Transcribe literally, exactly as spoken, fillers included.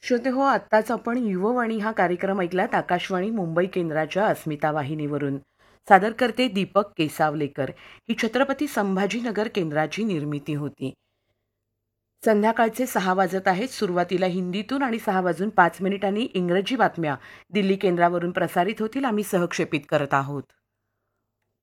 श्रोते हो, आत्ताच आपण युववाणी हा कार्यक्रम ऐकलात आकाशवाणी मुंबई केंद्राच्या अस्मिता वाहिनीवरून. सादर करते दीपक केसावलेकर. ही छत्रपती संभाजीनगर केंद्राची निर्मिती होती. संध्याकाळचे सहा वाजत आहेत. सुरुवातीला हिंदीतून आणि सहा वाजून पाच मिनिटांनी इंग्रजी बातम्या दिल्ली केंद्रावरून प्रसारित होतील. आम्ही सहक्षेपित करत आहोत.